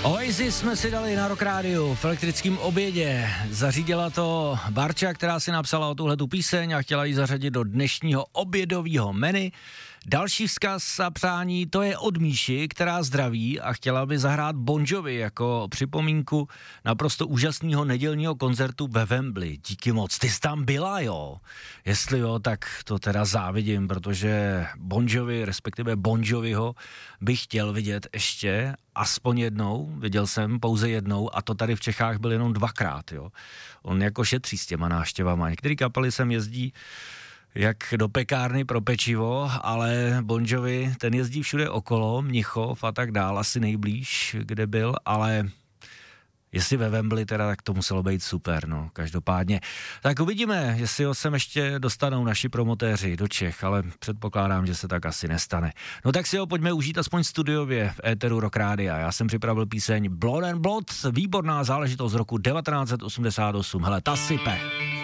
Oasis jsme si dali na Rock Rádiu v elektrickém obědě. Zařídila to Barča, která si napsala o tuhletu píseň a chtěla ji zařadit do dnešního obědového menu. Další vzkaz a přání, to je od Míši, která zdraví a chtěla by zahrát Bon Jovi jako připomínku naprosto úžasného nedělního koncertu ve Wembley. Díky moc, ty jsi tam byla, jo? Jestli jo, tak to teda závidím, protože Bon Jovi, respektive Bon Joviho, bych chtěl vidět ještě aspoň jednou, viděl jsem pouze jednou a to tady v Čechách byl jenom 2krát, jo. On jako šetří s těma návštěvama. Některé kapely sem jezdí jak do pekárny pro pečivo, ale Bon Jovi, ten jezdí všude okolo, Mnichov a tak dál, asi nejblíž, kde byl, ale jestli ve Wembley teda, tak to muselo být super, no, každopádně. Tak uvidíme, jestli ho sem ještě dostanou naši promotéři do Čech, ale předpokládám, že se tak asi nestane. No tak si ho pojďme užít aspoň studiově v éteru Rock Rádia. Já jsem připravil píseň Blood and Blood, výborná záležitost z roku 1988. Hele, ta sype.